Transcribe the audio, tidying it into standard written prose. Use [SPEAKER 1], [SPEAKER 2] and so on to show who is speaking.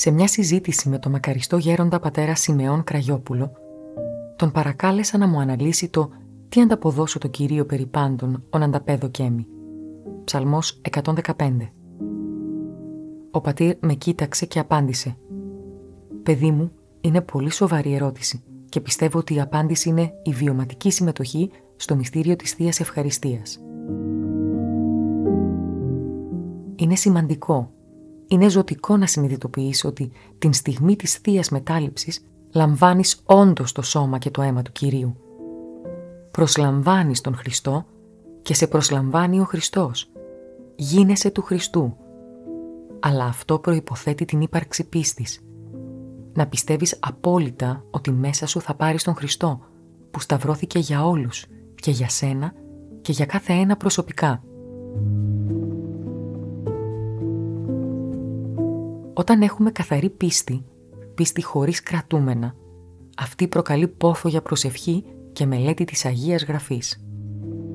[SPEAKER 1] Σε μια συζήτηση με τον μακαριστό γέροντα πατέρα Σιμεών Κραγιόπουλο, τον παρακάλεσα να μου αναλύσει το «Τι ανταποδώσω το Κυρίο περί πάντων, ον ανταπέδω κέμι». Ψαλμός 115. Ο πατήρ με κοίταξε και απάντησε «Παιδί μου, είναι πολύ σοβαρή ερώτηση και πιστεύω ότι η απάντηση είναι η βιωματική συμμετοχή στο μυστήριο της Θείας Ευχαριστίας. Είναι σημαντικό, είναι ζωτικό να συνειδητοποιείς ότι την στιγμή της Θείας Μετάληψης λαμβάνεις όντως το σώμα και το αίμα του Κυρίου. Προσλαμβάνεις τον Χριστό και σε προσλαμβάνει ο Χριστός. Γίνεσαι του Χριστού. Αλλά αυτό προϋποθέτει την ύπαρξη πίστης. Να πιστεύεις απόλυτα ότι μέσα σου θα πάρεις τον Χριστό, που σταυρώθηκε για όλους και για σένα και για κάθε ένα προσωπικά. Όταν έχουμε καθαρή πίστη, πίστη χωρίς κρατούμενα, αυτή προκαλεί πόθο για προσευχή και μελέτη της Αγίας Γραφής.